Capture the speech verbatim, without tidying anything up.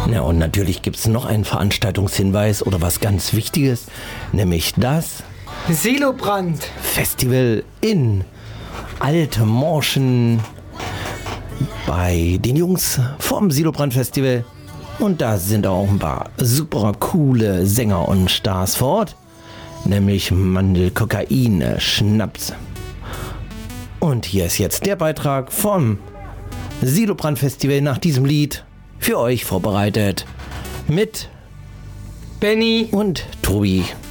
Ja, und natürlich gibt es noch einen Veranstaltungshinweis oder was ganz Wichtiges, nämlich das Silobrand Festival in Alte Morschen bei den Jungs vom Silobrand Festival. Und da sind auch ein paar super coole Sänger und Stars vor Ort, nämlich Mandel, Kokain, Schnaps. Und hier ist jetzt der Beitrag vom Silobrand Festival nach diesem Lied für euch vorbereitet mit Benny und Tobi.